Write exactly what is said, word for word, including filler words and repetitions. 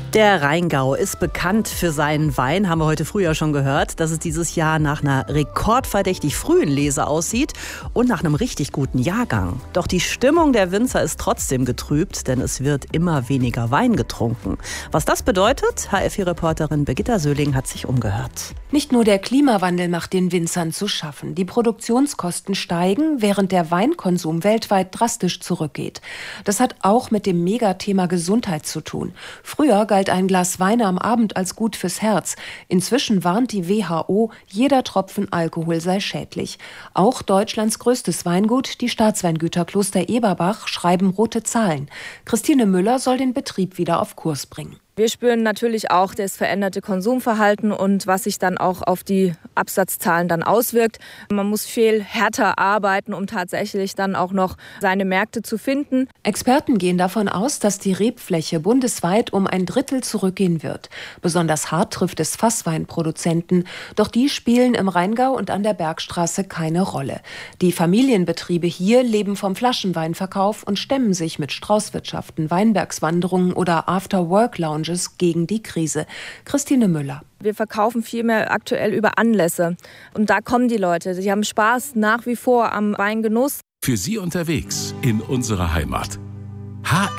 Der Rheingau ist bekannt für seinen Wein, haben wir heute früh ja schon gehört, dass es dieses Jahr nach einer rekordverdächtig frühen Lese aussieht und nach einem richtig guten Jahrgang. Doch die Stimmung der Winzer ist trotzdem getrübt, denn es wird immer weniger Wein getrunken. Was das bedeutet, H F vier-Reporterin Birgitta Söhling hat sich umgehört. Nicht nur der Klimawandel macht den Winzern zu schaffen. Die Produktionskosten steigen, während der Weinkonsum weltweit drastisch zurückgeht. Das hat auch mit dem Megathema Gesundheit zu tun. Früher galt ein Glas Wein am Abend als gut fürs Herz. Inzwischen warnt die W H O, jeder Tropfen Alkohol sei schädlich. Auch Deutschlands größtes Weingut, die Staatsweingüter Kloster Eberbach, schreiben rote Zahlen. Christine Müller soll den Betrieb wieder auf Kurs bringen. Wir spüren natürlich auch das veränderte Konsumverhalten und was sich dann auch auf die Absatzzahlen dann auswirkt. Man muss viel härter arbeiten, um tatsächlich dann auch noch seine Märkte zu finden. Experten gehen davon aus, dass die Rebfläche bundesweit um ein Drittel zurückgehen wird. Besonders hart trifft es Fassweinproduzenten. Doch die spielen im Rheingau und an der Bergstraße keine Rolle. Die Familienbetriebe hier leben vom Flaschenweinverkauf und stemmen sich mit Straußwirtschaften, Weinbergswanderungen oder After-Work-Lounges gegen die Krise. Christine Müller. Wir verkaufen viel mehr aktuell über Anlässe. Und da kommen die Leute. Sie haben Spaß nach wie vor am Weingenuss. Für Sie unterwegs in unserer Heimat. H